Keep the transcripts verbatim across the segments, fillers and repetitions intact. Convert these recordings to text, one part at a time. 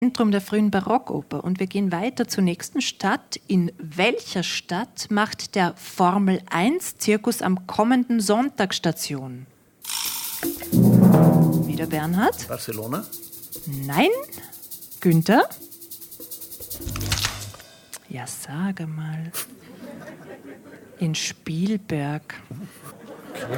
Zentrum der frühen Barockoper. Und wir gehen weiter zur nächsten Stadt. In welcher Stadt macht der Formel eins Zirkus am kommenden Sonntag Station? Wieder Bernhard? Barcelona? Nein. Günther? Ja, sage mal. In Spielberg. Okay.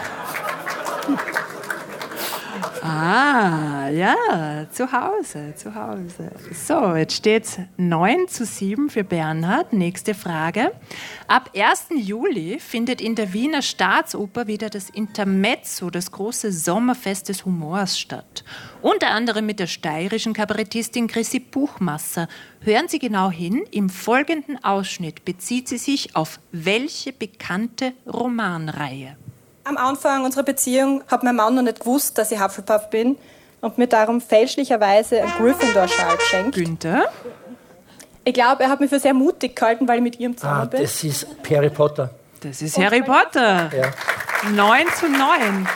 Ah, ja, zu Hause, zu Hause. So, jetzt steht es neun zu sieben für Bernhard. Nächste Frage. Ab ersten Juli findet in der Wiener Staatsoper wieder das Intermezzo, das große Sommerfest des Humors, statt. Unter anderem mit der steirischen Kabarettistin Chrissy Buchmasser. Hören Sie genau hin, im folgenden Ausschnitt bezieht sie sich auf welche bekannte Romanreihe? Am Anfang unserer Beziehung hat mein Mann noch nicht gewusst, dass ich Hufflepuff bin und mir darum fälschlicherweise einen Gryffindor-Schal geschenkt. Günther? Ich glaube, er hat mich für sehr mutig gehalten, weil ich mit ihm zusammen Ah, bin. das ist Harry Potter. Das ist Harry Potter. Ja. neun zu neun.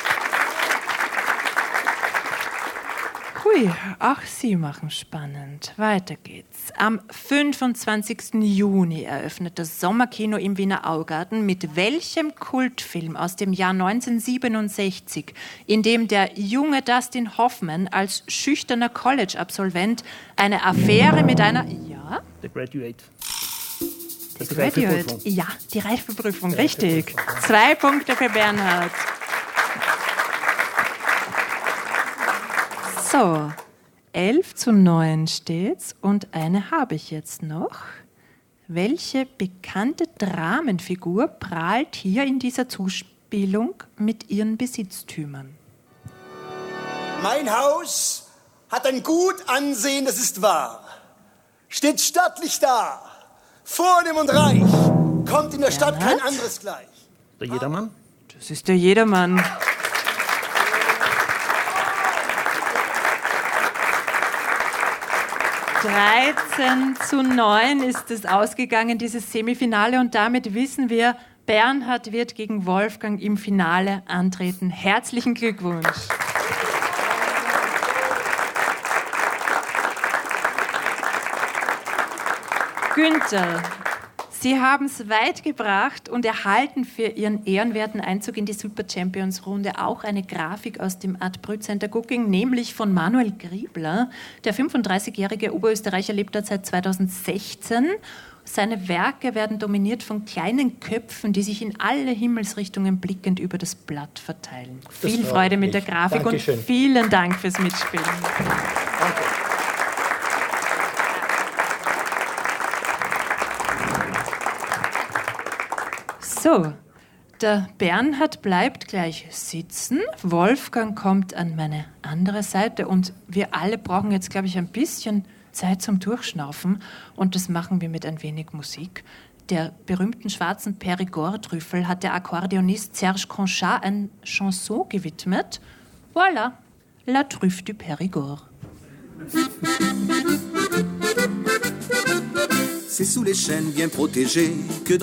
Hui, auch Sie machen spannend. Weiter geht's. Am fünfundzwanzigsten Juni eröffnet das Sommerkino im Wiener Augarten mit welchem Kultfilm aus dem Jahr neunzehnhundertsiebenundsechzig, in dem der junge Dustin Hoffman als schüchterner College-Absolvent eine Affäre mit einer... Ja? The Graduate. The Graduate. Ja, die Reifeprüfung, richtig. Zwei Punkte für Bernhard. So, elf zu neun steht's und eine habe ich jetzt noch. Welche bekannte Dramenfigur prahlt hier in dieser Zuspielung mit ihren Besitztümern? Mein Haus hat ein gut Ansehen, das ist wahr. Steht stattlich da, vornehm und reich, kommt in der Stadt kein anderes gleich. Der Jedermann? Das ist der Jedermann. dreizehn zu neun ist es ausgegangen, dieses Semifinale. Und damit wissen wir, Bernhard wird gegen Wolfgang im Finale antreten. Herzlichen Glückwunsch. Günther, Sie haben es weit gebracht und erhalten für Ihren ehrenwerten Einzug in die Super Champions Runde auch eine Grafik aus dem Art Brüt Center Gucking, nämlich von Manuel Griebler. Der fünfunddreißigjährige Oberösterreicher lebt dort seit zweitausendsechzehn. Seine Werke werden dominiert von kleinen Köpfen, die sich in alle Himmelsrichtungen blickend über das Blatt verteilen. Das Viel Freude mit mich. der Grafik Dankeschön. Und vielen Dank fürs Mitspielen. Danke. So, der Bernhard bleibt gleich sitzen, Wolfgang kommt an meine andere Seite und wir alle brauchen jetzt, glaube ich, ein bisschen Zeit zum Durchschnaufen und das machen wir mit ein wenig Musik. Der berühmten schwarzen Périgord-Trüffel hat der Akkordeonist Serge Conchard eine Chanson gewidmet. Voilà, La Truffe du Périgord. C'est sous les chênes bien protégés que